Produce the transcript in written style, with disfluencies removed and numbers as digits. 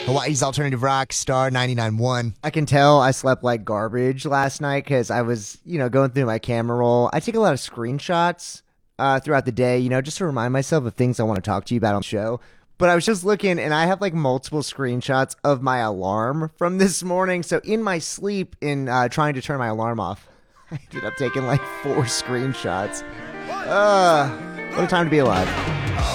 Hawaii's alternative rock, Star 99.1. I can tell I slept like garbage last night because I was, going through my camera roll. I take a lot of screenshots throughout the day, just to remind myself of things I want to talk to you about on the show. But I was just looking, and I have like multiple screenshots of my alarm from this morning. So in my sleep, in trying to turn my alarm off, I ended up taking like 4 screenshots. What a time to be alive.